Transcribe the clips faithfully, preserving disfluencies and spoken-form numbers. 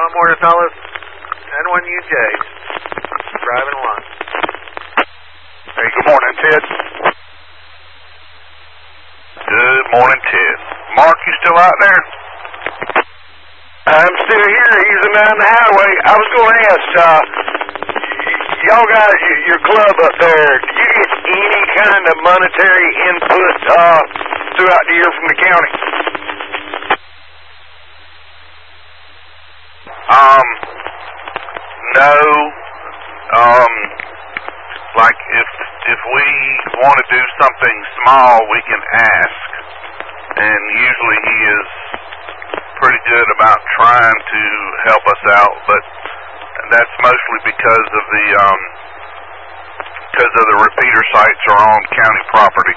One more, fellas. N one U J. Driving along. Hey, good morning, Ted. Good morning, Ted. Mark, you still out there? I'm still here, easing down the highway. I was going to ask, uh, y'all guys, your club up there, do you get any kind of monetary input uh, throughout the year from the county? Um, no. Um, like if if we want to do something small, we can ask, and usually he is pretty good about trying to help us out, but that's mostly because of the um because of the repeater sites are on county property.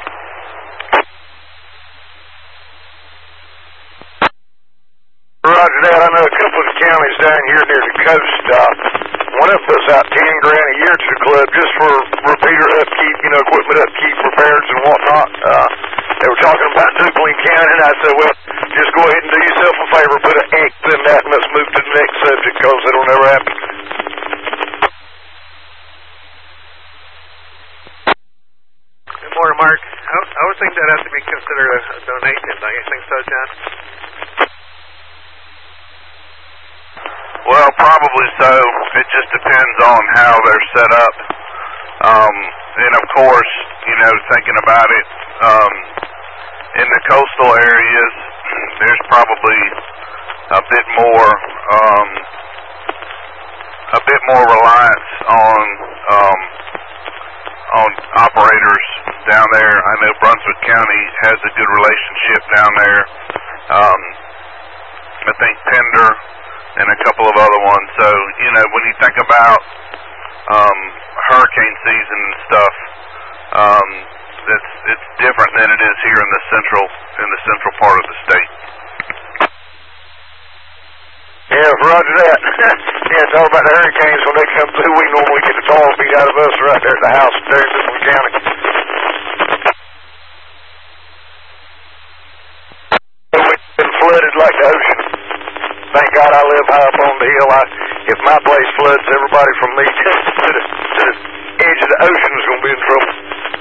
Roger that. I know a couple of the counties down here near the coast, uh, one of them puts out ten grand a year to the club just for repeater upkeep, you know, equipment upkeep, repairs and whatnot. Uh, they were talking about Duplin County, and I said, well, just go ahead and do yourself a favor, put an X in that, and let's move to the next subject, because it'll never happen. Good morning, Mark. I, I would think that has to be considered a, a donation. Don't you think so, John? Well, probably so. It just depends on how they're set up. Um, and of course, you know, thinking about it, um, in the coastal areas, there's probably a bit more, um, a bit more reliance on, um, on operators down there. I know Brunswick County has a good relationship down there. Um, I think Pender and a couple of other ones. So, you know, when you think about um, hurricane season and stuff, um, it's it's different than it is here in the central in the central part of the state. Yeah, roger that. Yeah, talk about the hurricanes when they come through. We normally get the tar beat out of us right there at the house there in Duplin County. We've been flooded like the ocean. Thank God I live high up on the hill. I, if my place floods, everybody from me to, to, the, to the edge of the ocean is going to be in trouble.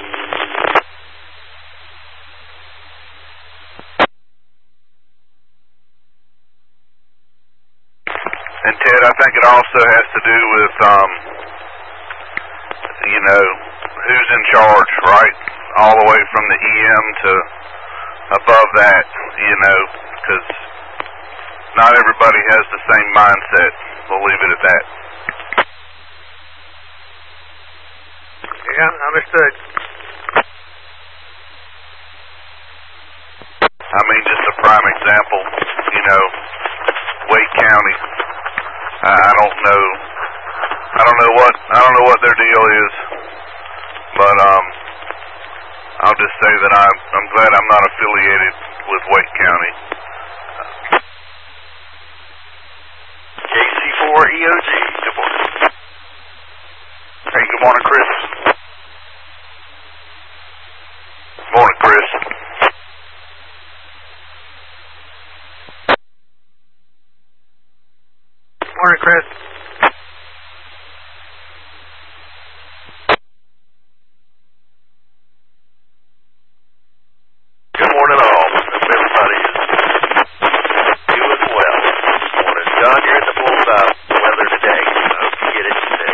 And Ted, I think it also has to do with, um, you know, who's in charge, right? All the way from the E M to above that, you know, because not everybody has the same mindset. We'll leave it at that. Yeah, understood. I mean, just a prime example, you know, Wake County. I, I don't know. I don't know what I don't know what their deal is, but um, I'll just say that I'm I'm glad I'm not affiliated with Wake County. K C four E O G. Good morning. Hey, good morning, Chris. Morning, Chris. Morning, Chris. Good morning, all. Hope everybody is doing well. Good morning, John. You're in the bullseye weather today. I hope you get it today.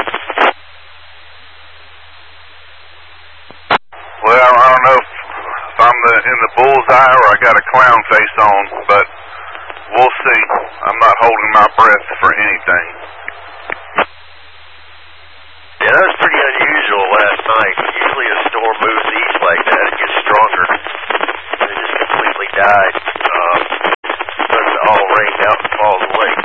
Well, I don't know if, if I'm the, in the bullseye or I got a clown face on, but we'll see. I'm not holding my breath for anything. Yeah, that was pretty unusual last night. Usually a storm moves east like that, it gets stronger. It just completely died. Uh, but it all rained out in Falls Lake.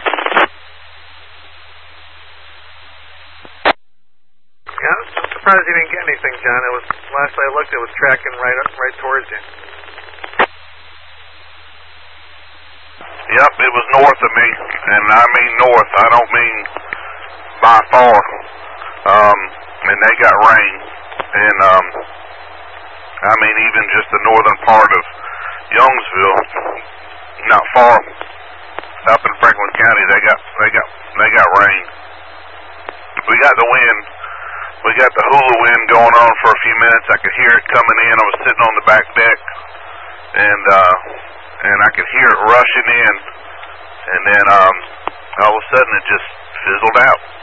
Yeah, I'm surprised you didn't get anything, John. It was last I looked, it was tracking right up, right towards you. Yep, it was north of me, and I mean north. I don't mean by far. Um, and they got rain, and um, I mean even just the northern part of Youngsville, not far up in Franklin County. County, they got they got they got rain. We got the wind. We got the hula wind going on for a few minutes. I could hear it coming in. I was sitting on the back deck, and uh, and I could hear it rushing in. And then um, all of a sudden, it just fizzled out.